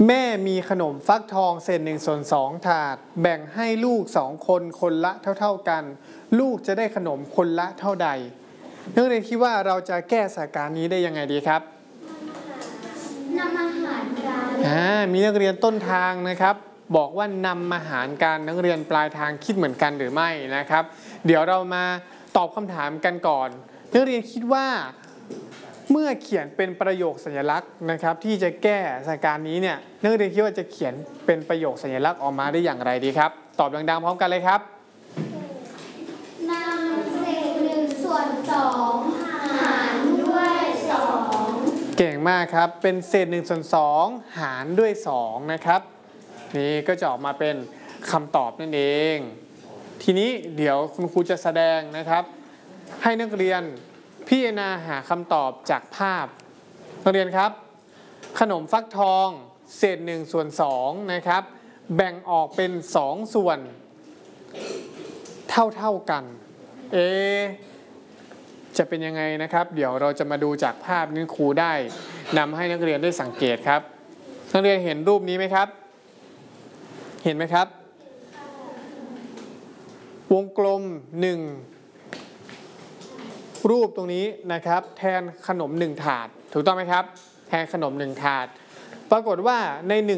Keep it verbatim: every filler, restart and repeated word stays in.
แม่มีขนมฟักทองเศษหนึ่งส่วนสองถาดแบ่งให้ลูกสองคนคนละเท่าๆกันลูกจะได้ขนมคนละเท่าใดนักเรียนคิดว่าเราจะแก้สถานการณ์นี้ได้ยังไงดีครับนำอาหารกันอ่ามีนักเรียนต้นทางนะครับบอกว่านำอาหารการนักเรียนปลายทางคิดเหมือนกันหรือไม่นะครับเดี๋ยวเรามาตอบคำถามกันก่อนนักเรียนคิดว่าเมื่อเขียนเป็นประโยคสัญลักษณ์นะครับที่จะแก้สถานการณ์นี้เนี่ยนักเรียนคิดว่าจะเขียนเป็นประโยคสัญลักษณ์ออกมาได้อย่างไรดีครับตอบดังๆพร้อมกันเลยครับนำเศษหนึ่งส่วนสองหารด้วยสองเก่งมากครับเป็นเศษหนึ่งส่วนสองหารด้วยสองนะครับนี่ก็จะออกมาเป็นคำตอบนั่นเองทีนี้เดี๋ยวคุณครูจะแสดงนะครับให้นักเรียนพิจารณาหาคำตอบจากภาพนักเรียนครับขนมฟักทองเศษหนึ่งส่วนสองนะครับแบ่งออกเป็นสองส่วนเท่าเท่ากันเอจะเป็นยังไงนะครับเดี๋ยวเราจะมาดูจากภาพนี้ครูได้นำให้นักเรียนได้สังเกตครับนักเรียนเห็นรูปนี้ไหมครับเห็นไหมครับวงกลมหนึ่งรูปตรงนี้นะครับแทนขนมหนึ่งถาดถูกต้องไหมครับแทนขนมหนึ่งถาดปรากฏว่าในหนึ่ง